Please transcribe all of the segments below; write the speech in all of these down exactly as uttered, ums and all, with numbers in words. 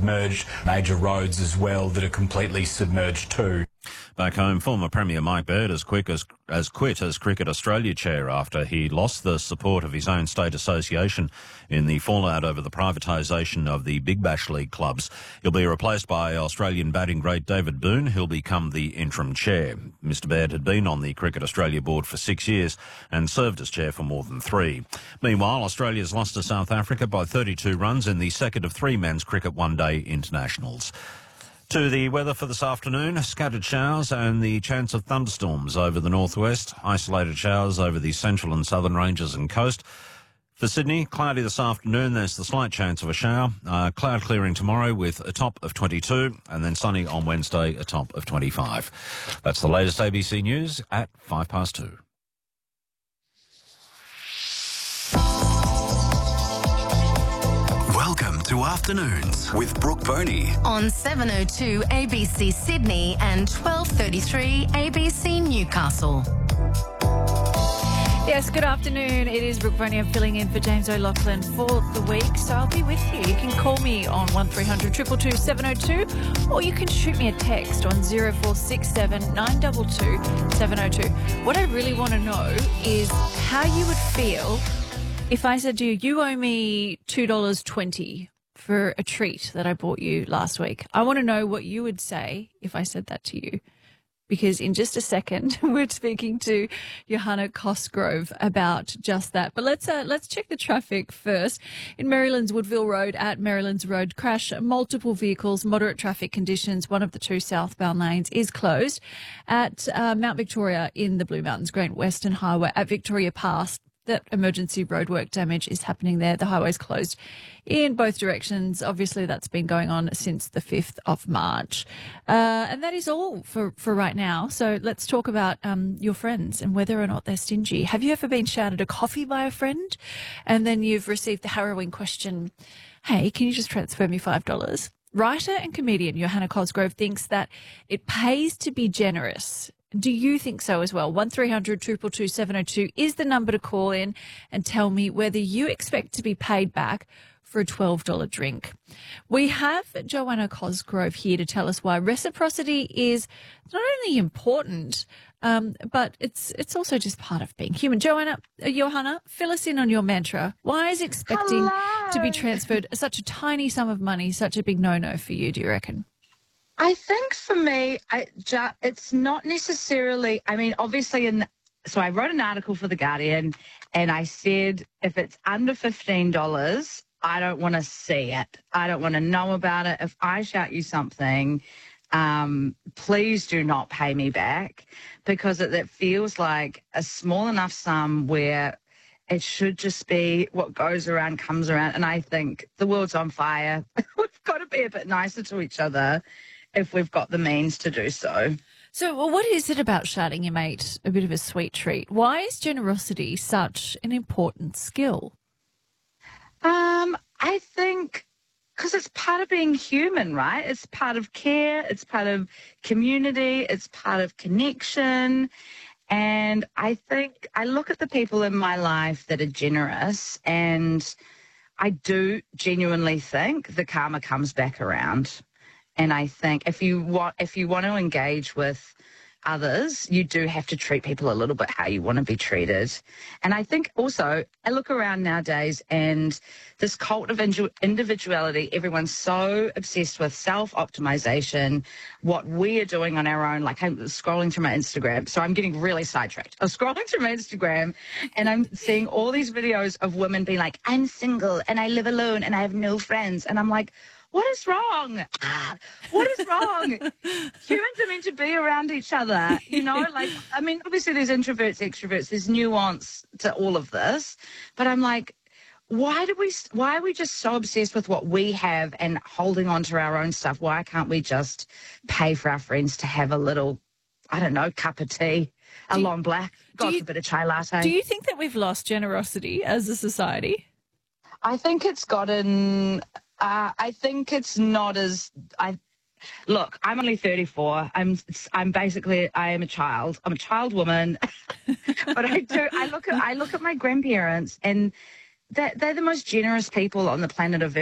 submerged, major roads as well that are completely submerged too. Back home, former Premier Mike Baird has, quick as, as quit as Cricket Australia chair after he lost the support of his own state association in the fallout over the privatisation of the Big Bash League clubs. He'll be replaced by Australian batting great David Boone, who'll become the interim chair. Mister Baird had been on the Cricket Australia board for six years and served as chair for more than three. Meanwhile, Australia's lost to South Africa by thirty-two runs in the second of three men's cricket one-day internationals. To the weather for this afternoon, scattered showers and the chance of thunderstorms over the northwest, isolated showers over the central and southern ranges and coast. For Sydney, cloudy this afternoon, there's the slight chance of a shower. Uh, cloud clearing tomorrow with a top of twenty-two and then sunny on Wednesday, a top of twenty-five. That's the latest A B C News at five past two. Welcome to Afternoons with Brooke Boney on seven oh two A B C Sydney and twelve thirty-three A B C Newcastle. Yes, good afternoon. It is Brooke Boney. I'm filling in for James O'Loughlin for the week, so I'll be with you. You can call me on one three hundred two two two seven oh two, or you can shoot me a text on zero four six seven nine two two seven oh two. What I really want to know is how you would feel if I said to you, you owe me two dollars twenty for a treat that I bought you last week. I want to know what you would say if I said that to you. Because in just a second, we're speaking to Johanna Cosgrove about just that. But let's uh, let's check the traffic first. In Maryland's Woodville Road at Maryland's Road crash, multiple vehicles, moderate traffic conditions. One of the two southbound lanes is closed. At uh, Mount Victoria in the Blue Mountains Great Western Highway at Victoria Pass, that emergency roadwork damage is happening there. The highway's closed in both directions. Obviously, that's been going on since the fifth of March. Uh, and that is all for, for right now. So let's talk about um, your friends and whether or not they're stingy. Have you ever been shouted a coffee by a friend and then you've received the harrowing question, hey, can you just transfer me five dollars? Writer and comedian Johanna Cosgrove thinks that it pays to be generous. Do you think so as well? one three hundred two two two seven oh two is the number to call in and tell me whether you expect to be paid back for a twelve dollars drink. We have Johanna Cosgrove here to tell us why reciprocity is not only important, um, but it's it's also just part of being human. Johanna, uh, Johanna, fill us in on your mantra. Why is expecting Hello. to be transferred such a tiny sum of money such a big no-no for you, do you reckon? I think for me, I ju- it's not necessarily, I mean, obviously, in so I wrote an article for The Guardian and I said if it's under fifteen dollars, I don't want to see it. I don't want to know about it. If I shout you something, um, please do not pay me back, because it, it feels like a small enough sum where it should just be what goes around comes around. And I think the world's on fire. We've got to be a bit nicer to each other if we've got the means to do so. So well, what is it about shouting your mate a bit of a sweet treat? Why is generosity such an important skill? Um, I think because it's part of being human, right? It's part of care. It's part of community. It's part of connection. And I think I look at the people in my life that are generous, and I do genuinely think the karma comes back around. And I think if you want, if you want to engage with others, you do have to treat people a little bit how you want to be treated. And I think also, I look around nowadays and this cult of individuality, everyone's so obsessed with self-optimization, what we are doing on our own. Like I'm scrolling through my Instagram, so I'm getting really sidetracked. I'm scrolling through my Instagram and I'm seeing all these videos of women being like, I'm single and I live alone and I have no friends. And I'm like, what is wrong? What is wrong? Humans are meant to be around each other, you know? Like, I mean, obviously there's introverts, extroverts, there's nuance to all of this. But I'm like, why do we, why are we just so obsessed with what we have and holding on to our own stuff? Why can't we just pay for our friends to have a little, I don't know, cup of tea, a you, long black, got a bit of chai latte? Do you think that we've lost generosity as a society? I think it's gotten... Uh, I think it's not as I look. I'm only thirty-four. I'm I'm basically I am a child. I'm a child woman, but I do. I look at I look at my grandparents, and they're, they're the most generous people on the planet of Earth.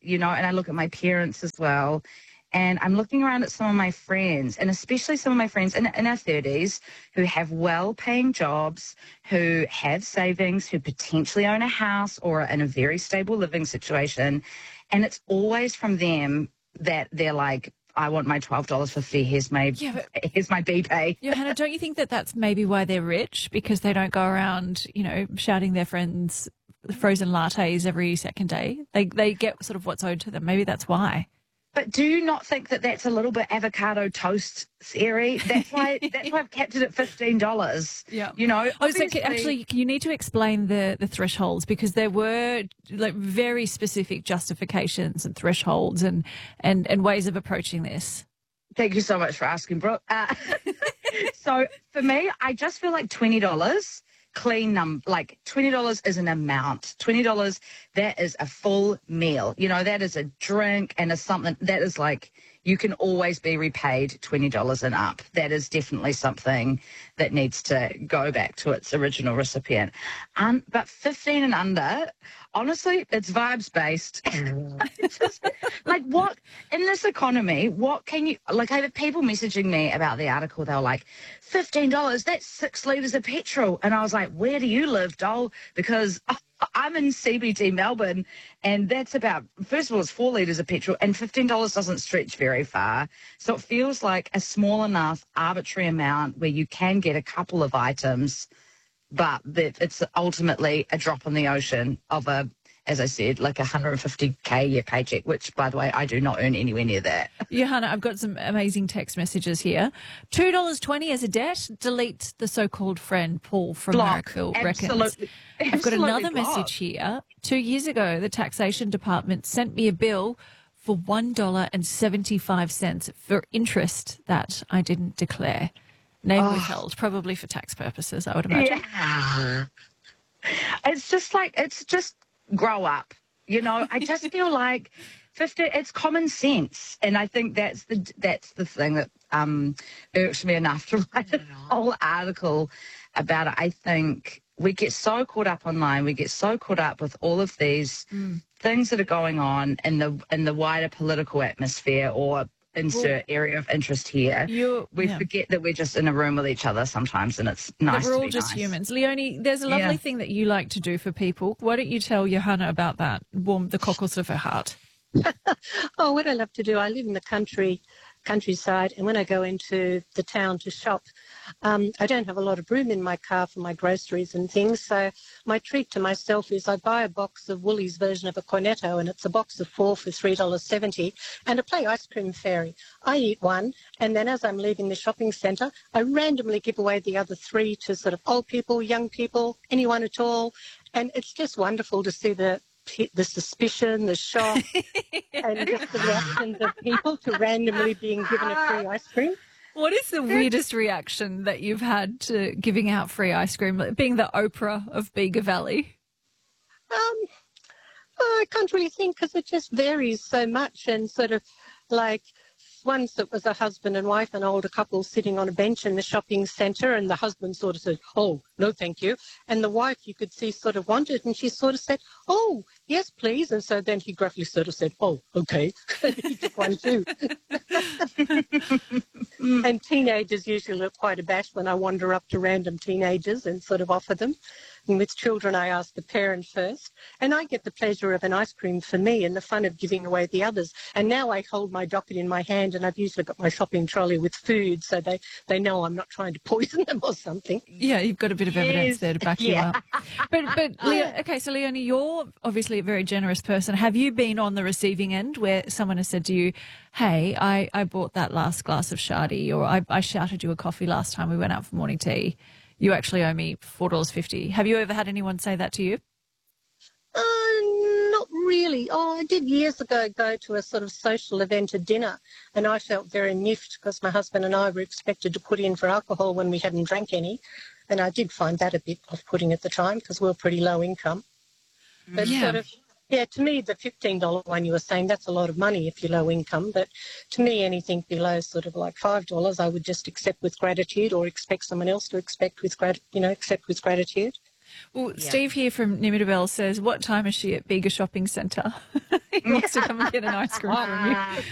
you know, and I look at my parents as well. And I'm looking around at some of my friends, and especially some of my friends in, in our thirties who have well-paying jobs, who have savings, who potentially own a house or are in a very stable living situation. And it's always from them that they're like, I want my twelve dollars fifty. Here's my, Yeah, but- here's my B-pay. Johanna, don't you think that that's maybe why they're rich? Because they don't go around, you know, shouting their friends frozen lattes every second day. They they get sort of what's owed to them. Maybe that's why. But do you not think that that's a little bit avocado toast theory? That's why that's why I've kept it at fifteen dollars. Yeah. You know, Oh, so obviously- actually, you need to explain the, the thresholds, because there were like very specific justifications and thresholds and, and, and ways of approaching this. Thank you so much for asking, Brooke. Uh, so for me, I just feel like twenty dollars clean num like twenty dollars is an amount. twenty dollars, that is a full meal. You know, that is a drink and a something that is like, you can always be repaid twenty dollars and up. That is definitely something that needs to go back to its original recipient. Um, but fifteen and under, honestly, it's vibes based. Just, like, what, in this economy, what can you, like, I have people messaging me about the article. They were like, fifteen dollars, that's six litres of petrol. And I was like, where do you live, doll? Because I'm in C B D Melbourne, and that's about, first of all, it's four litres of petrol, and fifteen dollars doesn't stretch very far. So it feels like a small enough arbitrary amount where you can get a couple of items, but that it's ultimately a drop in the ocean of a, as I said, like a one hundred fifty K a year paycheck, which, by the way, I do not earn anywhere near that. Johanna, I've got some amazing text messages here. two dollars twenty as a debt. Delete the so-called friend Paul from Block. Marrickville reckons. Absolutely. I've got Absolutely another block. message here. Two years ago, the taxation department sent me a bill for one dollar and seventy-five cents for interest that I didn't declare. Name Oh. withheld, probably for tax purposes, I would imagine. Yeah. It's just like, it's just grow up. You know, I just feel like fifty, it's common sense. And I think that's the that's the thing that um, irks me enough to write a whole article about it. I think we get so caught up online. We get so caught up with all of these Mm. things that are going on in the in the wider political atmosphere, or insert area of interest here. You, We yeah. forget that we're just in a room with each other sometimes, and it's That nice we're to all be just nice. humans. Leonie, there's a lovely Yeah. thing that you like to do for people. Why don't you tell Johanna about that? Warm the cockles of her heart. Oh, what I love to do, I live in the country, countryside, and when I go into the town to shop, um, I don't have a lot of room in my car for my groceries and things, so my treat to myself is I buy a box of Woolies version of a Cornetto, and it's a box of four for three dollars seventy, and I play Ice Cream Fairy. I eat one, and then as I'm leaving the shopping centre, I randomly give away the other three to sort of old people, young people, anyone at all, and it's just wonderful to see the the suspicion, the shock, and just the reactions of people to randomly being given a free ice cream. What is the weirdest reaction that you've had to giving out free ice cream, like being the Oprah of Bega Valley? Um, I can't really think because it just varies so much, and sort of like once it was a husband and wife, an older couple sitting on a bench in the shopping centre, and the husband sort of said, "Oh, no, thank you." And the wife, you could see, sort of wanted, and she sort of said, "Oh, yes, please." And so then he gruffly sort of said, "Oh, okay." He took one too. And teenagers usually look quite abashed when I wander up to random teenagers and sort of offer them. And with children, I ask the parent first. And I get the pleasure of an ice cream for me and the fun of giving away the others. And now I hold my docket in my hand, and I've usually got my shopping trolley with food, so they, they know I'm not trying to poison them or something. Yeah, you've got a bit of evidence Yes. there to back Yeah. you up. But, but Leo, okay, so Leonie, you're obviously a very generous person. Have you been on the receiving end where someone has said to you, "Hey, I, I bought that last glass of Shardy," or I, I shouted you a coffee last time we went out for morning tea. You actually owe me four dollars fifty. Have you ever had anyone say that to you? Uh, not really. Oh, I did years ago go to a sort of social event, a dinner, and I felt very miffed because my husband and I were expected to put in for alcohol when we hadn't drank any. And I did find that a bit off-putting at the time because we were pretty low income. But Yeah. sort of, yeah, to me, the fifteen dollars one you were saying, that's a lot of money if you're low income. But to me, anything below sort of like five dollars, I would just accept with gratitude, or expect someone else to expect with grat- you know, accept with gratitude. Well, Yeah. Steve here from Nimidabel says, what time is she at Bega Shopping Centre? He wants to come and get an ice cream from you.